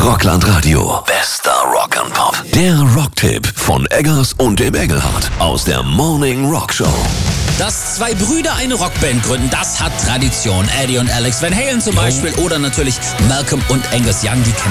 Rockland Radio. Bester Rock and Pop. Der Rocktipp von Eggers und dem Engelhardt aus der Morning Rock Show. Dass zwei Brüder eine Rockband gründen, das hat Tradition. Eddie und Alex Van Halen zum Beispiel oder natürlich Malcolm und Angus Young, die kennen